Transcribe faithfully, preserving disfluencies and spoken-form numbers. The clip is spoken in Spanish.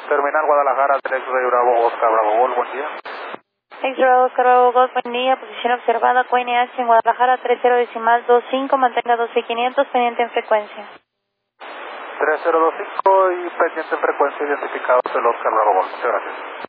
Terminal Guadalajara, tres Bravo, Oscar Bravo Gol, buen día. X-Ray Oscar Bravo Golf, buen día, posición observada, Q N H en Guadalajara, tres cero decimal dos cinco, mantenga doce quinientos, pendiente en frecuencia. tres cero dos cinco y pendiente en frecuencia, identificado el Oscar Bravo Golf, muchas gracias.